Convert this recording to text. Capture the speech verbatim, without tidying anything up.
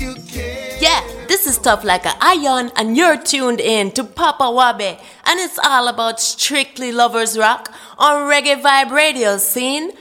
Yeah, this is Tough Like a Iron, and you're tuned in to Papa Wabe, and it's all about strictly lovers rock on Reggae Vibe Radio scene.